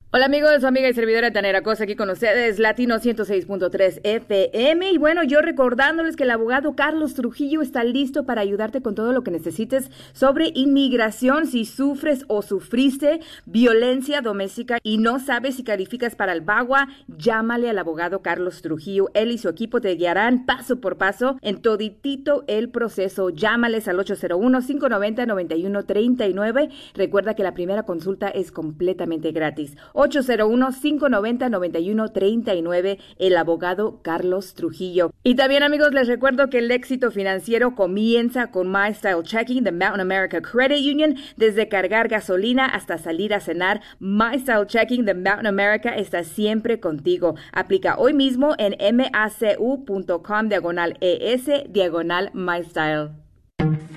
Hola amigos, su amiga y servidora Tanera Cosa aquí con ustedes, Latino 106.3 FM. Y bueno, yo recordándoles que el abogado Carlos Trujillo está listo para ayudarte con todo lo que necesites sobre inmigración. Si sufres o sufriste violencia doméstica y no sabes si calificas para el VAWA, llámale al abogado Carlos Trujillo. Él y su equipo te guiarán paso por paso en toditito el proceso. Llámales al 801-590-9139. Recuerda que la primera consulta es completamente gratis. 801-590-9139, el abogado Carlos Trujillo. Y también, amigos, les recuerdo que el éxito financiero comienza con My Style Checking de Mountain America Credit Union. Desde cargar gasolina hasta salir a cenar, My Style Checking de Mountain America está siempre contigo. Aplica hoy mismo en macu.com/ES/MyStyle.